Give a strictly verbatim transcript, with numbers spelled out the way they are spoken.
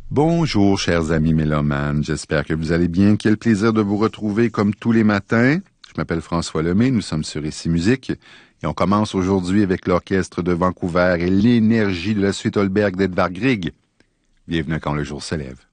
Bonjour, chers amis mélomanes. J'espère que vous allez bien. Quel plaisir de vous retrouver comme tous les matins. Je m'appelle François Lemay. Nous sommes sur Ici Musique. Et on commence aujourd'hui avec l'Orchestre de Vancouver et l'énergie de la suite Holberg d'Edvard Grieg. Bienvenue quand le jour se lève.